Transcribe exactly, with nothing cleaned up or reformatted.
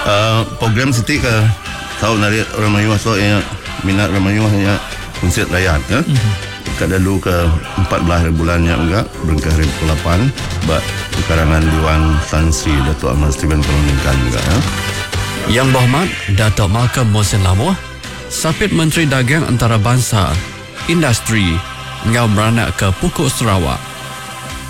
uh, program siti ke tahu nari orang Melayu so yang minat orang Melayu hanya konsert rakyat ya. Mm-hmm. Kadalu ke empat belas bulannya enggak berengkah hari ke lapan bak kekarangan Dewan Tan Sri Datuk Ahmad Steven Peloningkan juga ya. Yang Berhormat Datuk Malcolm Mohsin Lamoh, Sapit Menteri Dagang Antarabangsa, Industri, ngau beranak ke Pokok Sarawak.